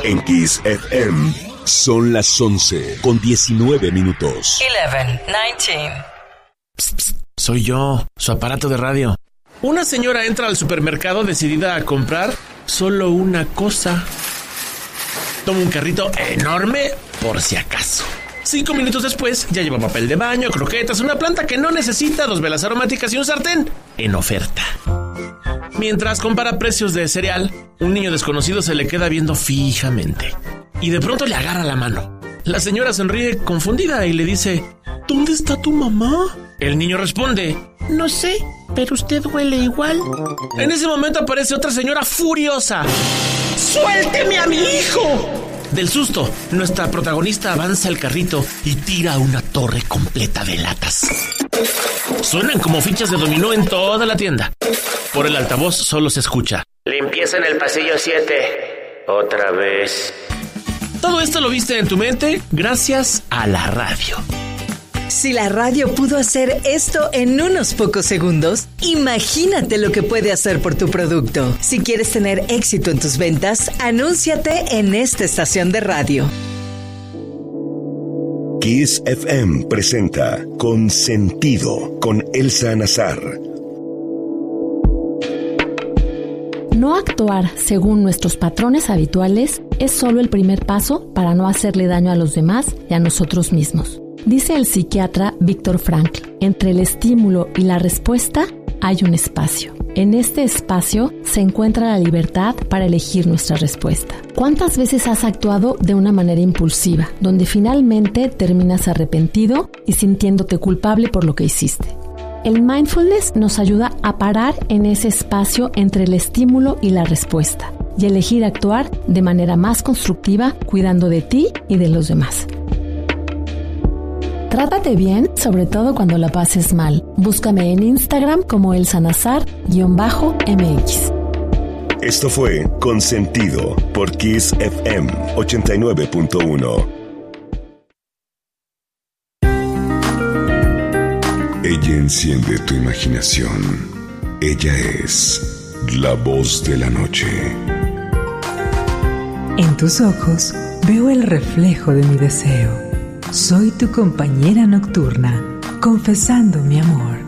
En Kiss FM son las 11:19. 11:19. Psst, psst, soy yo, su aparato de radio. Una señora entra al supermercado decidida a comprar solo una cosa. Toma un carrito enorme por si acaso. 5 minutos después ya lleva papel de baño, croquetas, una planta que no necesita, 2 velas aromáticas y un sartén en oferta. Mientras compara precios de cereal, un niño desconocido se le queda viendo fijamente y de pronto le agarra la mano. La señora sonríe confundida y le dice: ¿Dónde está tu mamá? El niño responde: No sé, pero usted huele igual. En ese momento aparece otra señora furiosa. ¡Suélteme a mi hijo! Del susto, nuestra protagonista avanza el carrito y tira una torre completa de latas. Suenan como fichas de dominó en toda la tienda. Por el altavoz solo se escucha: limpieza en el pasillo 7. Otra vez. Todo esto lo viste en tu mente gracias a la radio. Si la radio pudo hacer esto en unos pocos segundos, imagínate lo que puede hacer por tu producto. Si quieres tener éxito en tus ventas, anúnciate en esta estación de radio. Kiss FM presenta Consentido con Elsa Nazar. No actuar según nuestros patrones habituales es solo el primer paso para no hacerle daño a los demás y a nosotros mismos. Dice el psiquiatra Viktor Frankl: entre el estímulo y la respuesta hay un espacio. En este espacio se encuentra la libertad para elegir nuestra respuesta. ¿Cuántas veces has actuado de una manera impulsiva, donde finalmente terminas arrepentido y sintiéndote culpable por lo que hiciste? El mindfulness nos ayuda a parar en ese espacio entre el estímulo y la respuesta y elegir actuar de manera más constructiva, cuidando de ti y de los demás. Trátate bien, sobre todo cuando la pases mal. Búscame en Instagram como elsanazar_mx. Esto fue Consentido por Kiss FM 89.1. Ella enciende tu imaginación. Ella es la voz de la noche. En tus ojos veo el reflejo de mi deseo. Soy tu compañera nocturna, confesando mi amor.